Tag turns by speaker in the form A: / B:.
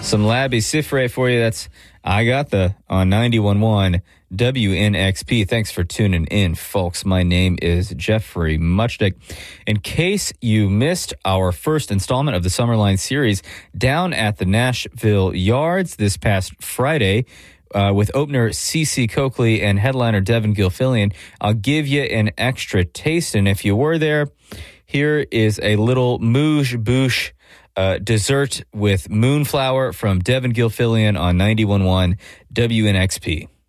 A: Some Labby Sifre for you. That's Agatha on 91.1 WNXP. Thanks for tuning in, folks. My name is Jeffrey Muchnick. In case you missed our first installment of the Summerline series down at the Nashville Yards this past Friday, with opener CeCe Coakley and headliner Devin Gilfillian, I'll give you an extra taste. And if you were there, here is a little Mouge Bouche dessert with Moonflower from Devin Gilfillian on 91.1 WNXP.